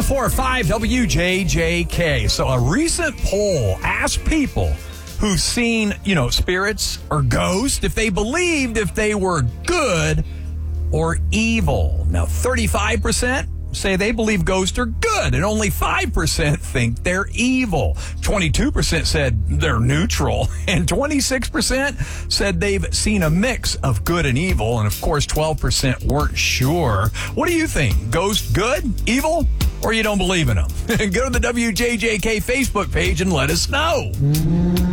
1045 WJJK. So a recent poll asked people who've seen, spirits or ghosts if they believed if they were good or evil. Now, 35% say they believe ghosts are good, and only 5% think they're evil. 22% said they're neutral, and 26% said they've seen a mix of good and evil, and of course 12% weren't sure. What do you think? Ghosts good, evil, or you don't believe in them? Go to the WJJK Facebook page and let us know.